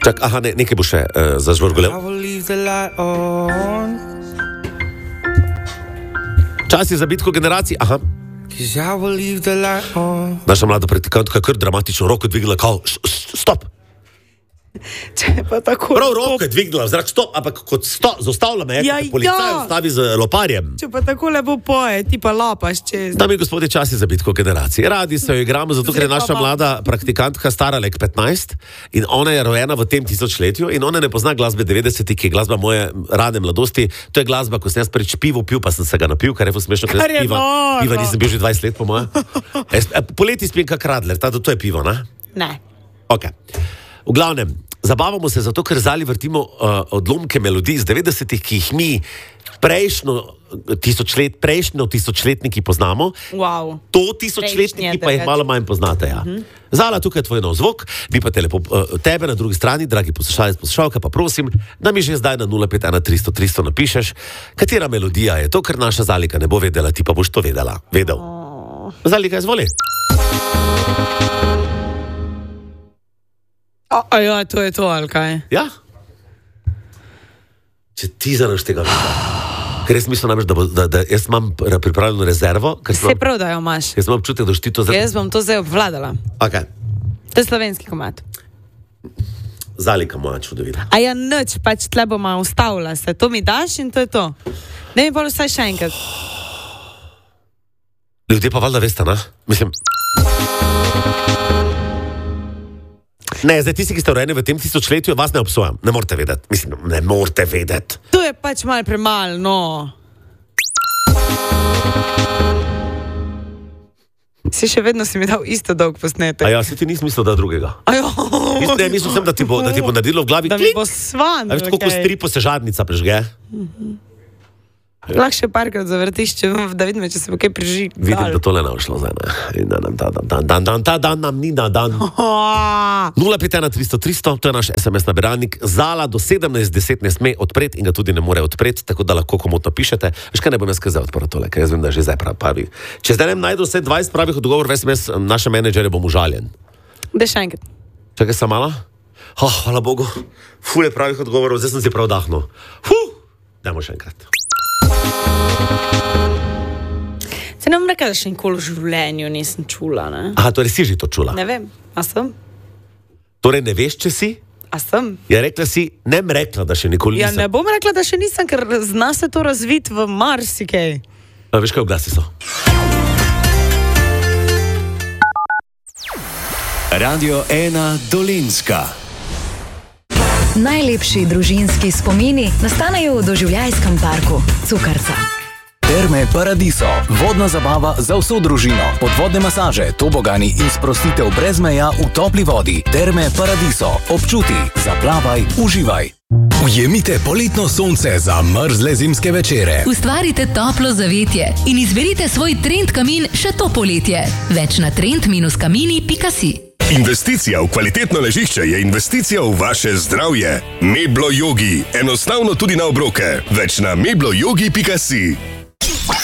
Čak, aha, nekaj bo še zažvrgolel. Čas je za bitko generacij, aha. Naša mlada praktikantka kar dramatično roko dvigla, kao, stop. Če pa tako... Prav roko je dvignila v zrak, stop, ampak kot zaustavlja me, kot policaj ustavi z loparjem. Če pa tako lepo poje, ti pa lapaš čez. Dame in gospodje, čas je za bitko generacij. Radi se jo igramo, zato ker je naša mlada praktikantka stara lek 15 in ona je rojena v tem tisočletju in ona ne pozna glasbe 90-ih, ki je glasba moje rane mladosti. To je glasba, ko sem jaz prvič pivo pil, pa sem se ga napil, kar je smešno, ker jaz piva nisem bil že 20 let po moje. Poleti spim kak Radler, to je pivo, ne? Ne. Ok. V glavnem, zabavamo se zato, ker zali vrtimo odlomke melodij iz 90-ih, ki jih mi prejšnjo tisočletniki poznamo. Wow. To tisočletniki pa jih malo manj poznate, ja. Zala, tukaj je tvoj nov zvok, bi pa tebe na drugi strani, dragi poslušalec, poslušalka, pa prosim, da mi že zdaj na 051 300 300 napišeš, katera melodija je to, ker naša Zalika ne bo vedela, ti pa boš to vedel. Zalika, izvoli. Ja, to je to, ali kaj? Ja? Če ti zanaš tega vida. Ker jaz mislim namreč, da jaz imam pripravljeno rezervo. Se prav, da jo imaš. Jaz imam občutek, da boš ti to zdaj... Jaz bom to zdaj obvladala. Ok. To je slovenski komad. Zalika moja čudovita. A ja, nič, pač tle bom ustavila se. To mi daš in to je to. Ne mi pa vsaj še enkrat. Ljudje pa valjda veste, ne? Mislim... Ne, zdaj tisti, ki ste rojeni v tem tisočletju, vas ne obsojam. Ne morate vedeti. Mislim, ne morate vedeti. To je pač malo premalo, no. Si še vedno si mi dal isto dolg posnetek. A ja, si ti nisem mislil, da drugega. Ne, mislil sem, da ti bo naredilo v glavi. Da mi bo svan. A veš, koliko stripo se žarnica prežge? Lahko še parkrat zavrtiš, da vidim, če se bo kaj priži. Vidim, da tole ne bo šlo zdaj, ne. Ta dan nam ni na dan. 051 300 300, to je naš SMS nabiralnik. Zala do 17:10 ne sme odpreti in ga tudi ne more odpreti, tako da lahko komotno pišete. Veš kaj, ne bom jaz zdaj odprl tole, ker jaz vem, da je že zdaj pravi. Če zdaj ne najdu vse 20 pravih odgovor v SMS, naše menedžere bom užaljen. Daj še enkrat. Čakaj sem malo. Hvala Bogu. Ful je pravih odgovorov, zdaj sem si prav dahnil. Dajmo še enkrat. Se ne bom rekla, da še nikoli v življenju nisem čula, ne? Aha, torej si že to čula? Ne vem, a sem? Torej ne veš, če si? A sem? Ja, rekla si, ne bom rekla, da še nikoli nisem. Ja, ne bom rekla, da še nisem, ker zna se to razviti v marsikaj. A veš, kaj oglasi so? Radio 1 Dolenjska. Najlepši družinski spomini nastanejo v doživljajskem parku Cukrca. Terme Paradiso, vodna zabava za vso družino, podvodne masaže, tobogani in sprostitev brez meja v topli vodi. Terme Paradiso, občuti, zaplavaj, uživaj. Ujemite poletno sonce za mrzle zimske večere. Ustvarite toplo zavetje in izberite svoj trend kamin še to poletje. Več na trend-kamini.si. Investicija v kvalitetno ležišče je investicija v vaše zdravje. Meblo Yogi, enostavno tudi na obroke. Več na mebloyogi.si.